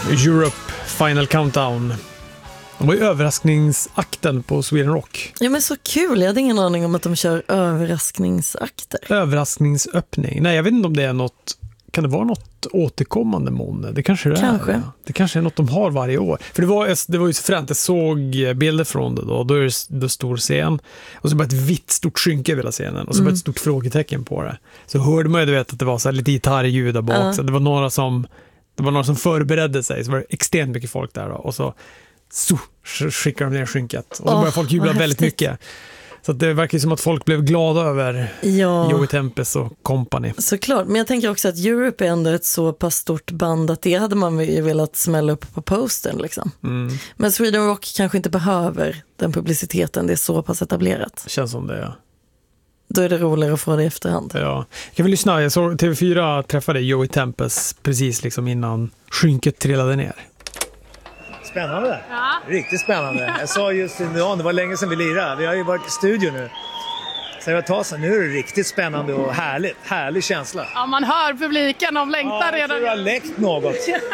Europe Final Countdown. De var ju överraskningsakten på Sweden Rock. Ja, men så kul. Jag hade ingen aning om att de kör överraskningsakter. Överraskningsöppning. Nej, jag vet inte om det är något... Kan det vara något återkommande månne? Det kanske det är. Ja. Det kanske är något de har varje år. För det var ju så fränt. Jag såg bilder från det då. Då är det stor scen. Och så bara ett vitt stort skynke över hela scenen. Och så bara ett stort frågetecken på det. Så hörde man ju att det var så här lite gitarrljud där bak. Så det var några som förberedde sig. Så var det extremt mycket folk där då. Och så skickar de ner skynket. Och så började folk jubla väldigt mycket. Så att det verkar som att folk blev glada över Joey Tempest och company. Såklart, men jag tänker också att Europe är ändå ett så pass stort band att det hade man ju velat smälla upp på postern liksom. Men Sweden Rock kanske inte behöver den publiciteten, det är så pass etablerat. Känns som det, ja. Då är det roligare att få det i efterhand. Ja. Kan vi lyssna? Jag såg TV4 träffade Joey Tempest precis liksom innan skynket trillade ner. Spännande. Ja. Riktigt spännande. Jag sa just idag, det var länge sedan vi lirade. Vi har ju varit i studio nu. Så jag tar så nu är det riktigt spännande och härligt. Härlig känsla. Ja, man hör publiken, de längtar redan. Ja, jag har läckt något.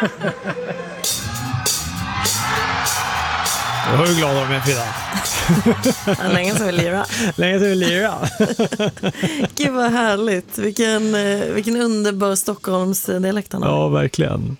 Jag är glad av mig, Frida. Länge sedan vi lirade. Länge sedan vi lirade. Gud vad härligt. Vilken underbar Stockholmsdialekt han har. Ja, verkligen.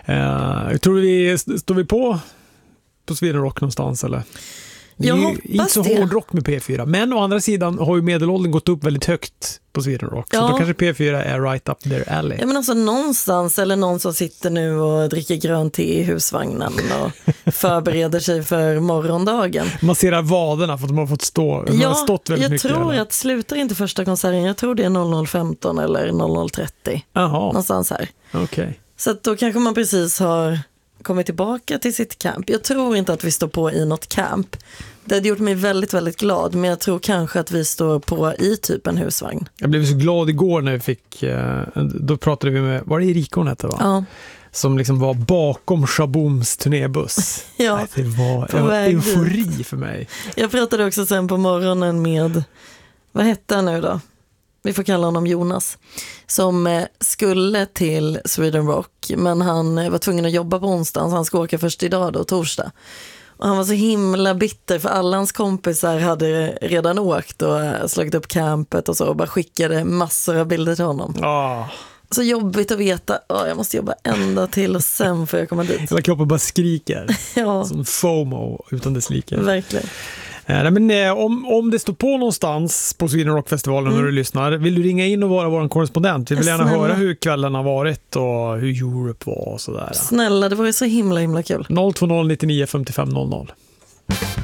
Står vi på Sweden Rock någonstans eller? Jag hoppas inte så hård rock med P4. Men å andra sidan har ju medelåldern gått upp väldigt högt på Sweden Rock. Ja. Så då kanske P4 är right up their alley. Ja, men alltså någonstans, eller någon som sitter nu och dricker grönt te i husvagnen och förbereder sig för morgondagen. Masserar vaderna för att de har fått stå. De har stått väldigt mycket. Jag tror att slutar inte första konserten. Jag tror det är 00.15 eller 00.30. Jaha. Någonstans här. Okej. Så att då kanske man precis har kommit tillbaka till sitt camp. Jag tror inte att vi står på i något camp. Det hade gjort mig väldigt, väldigt glad. Men jag tror kanske att vi står på i typ en husvagn. Jag blev så glad igår när vi fick... Då pratade vi med... Var det Erika hon hette, va? Ja. Som liksom var bakom Shabooms turnébuss. Ja. Nej, det var en eufori för mig. Jag pratade också sen på morgonen med... Vad hette han nu då? Vi får kalla honom Jonas, som skulle till Sweden Rock, men han var tvungen att jobba på onsdagen, så han ska åka först idag då, torsdag. Och han var så himla bitter för alla hans kompisar hade redan åkt och slagit upp campet och så, och bara skickade massor av bilder till honom. Så jobbigt att veta, jag måste jobba ända till och sen får jag komma dit. Hela kroppen bara skriker. Ja. Som FOMO utan dess like. Verkligen. Nej, men om det står på någonstans på Sweden Rock-festivalen när du lyssnar, vill du ringa in och vara vår korrespondent? Vi vill gärna höra hur kvällen har varit och hur Europe var och sådär. Snälla, det var ju så himla kul. 020 99 55 00.